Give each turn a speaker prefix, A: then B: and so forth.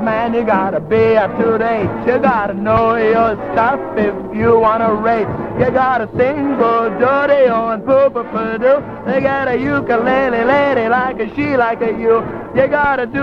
A: man, you gotta be up to date. You gotta know your stuff if you wanna rate. You gotta sing for dirty and poo-poo-poo-doo. They got a ukulele lady like a she like a you. You gotta do